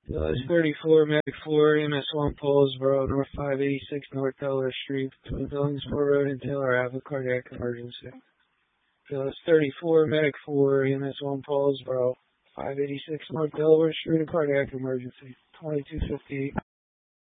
PLS 34, Medic 4, MS1 Paulsboro, North 586 North Delaware Street, between Billingsville Road and Taylor Ave, cardiac emergency. PLS 34, Medic 4, MS1 Paulsboro, 586 North Delaware Street, cardiac emergency. 2258.